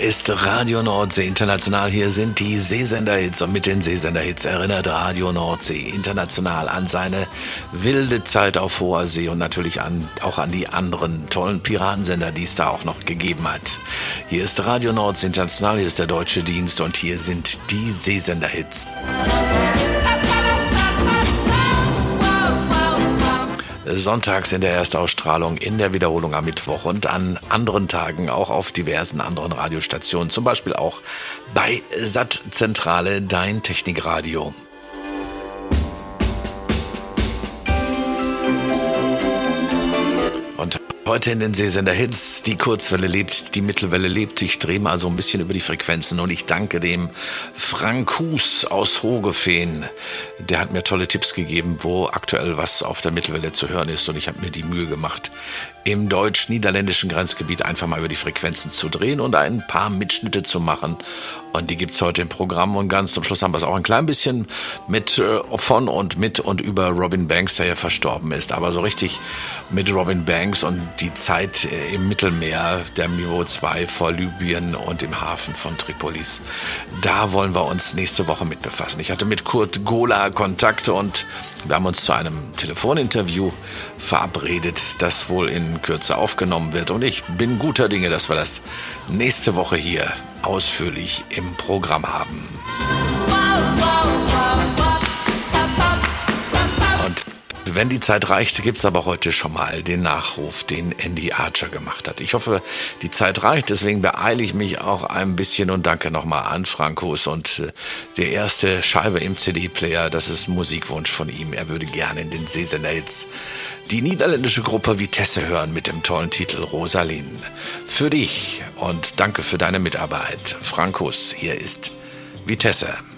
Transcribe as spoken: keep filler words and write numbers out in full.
ist Radio Nordsee International. Hier sind die Seesender-Hits und mit den Seesender-Hits erinnert Radio Nordsee International an seine wilde Zeit auf hoher See und natürlich an, auch an die anderen tollen Piratensender, die es da auch noch gegeben hat. Hier ist Radio Nordsee International, hier ist der deutsche Dienst und hier sind die Seesender-Hits. Sonntags in der Erstausstrahlung, in der Wiederholung am Mittwoch und an anderen Tagen auch auf diversen anderen Radiostationen, zum Beispiel auch bei Sat-Zentrale, dein Technikradio. Und heute in den Seesender-Hits, die Kurzwelle lebt, die Mittelwelle lebt. Ich drehe mal so ein bisschen über die Frequenzen und ich danke dem Frank Hus aus Hogefeen. Der hat mir tolle Tipps gegeben, wo aktuell was auf der Mittelwelle zu hören ist und ich habe mir die Mühe gemacht, im deutsch-niederländischen Grenzgebiet einfach mal über die Frequenzen zu drehen und ein paar Mitschnitte zu machen. Und die gibt's heute im Programm und ganz zum Schluss haben wir es auch ein klein bisschen mit äh, von und mit und über Robin Banks, der ja verstorben ist. Aber so richtig mit Robin Banks und die Zeit äh, im Mittelmeer, der Miro zwei vor Libyen und im Hafen von Tripolis. Da wollen wir uns nächste Woche mit befassen. Ich hatte mit Kurt Gola Kontakte und wir haben uns zu einem Telefoninterview verabredet, das wohl in Kürze aufgenommen wird. Und ich bin guter Dinge, dass wir das nächste Woche hier ausführlich im Programm haben. Und wenn die Zeit reicht, gibt es aber heute schon mal den Nachruf, den Andy Archer gemacht hat. Ich hoffe, die Zeit reicht, deswegen beeile ich mich auch ein bisschen und danke nochmal an Frank Hus. Und äh, die erste Scheibe im C D-Player, das ist ein Musikwunsch von ihm. Er würde gerne in den Seesender-Hits die niederländische Gruppe Vitesse hören mit dem tollen Titel Rosalyn. Für dich und danke für deine Mitarbeit. Frank Hus, hier ist Vitesse.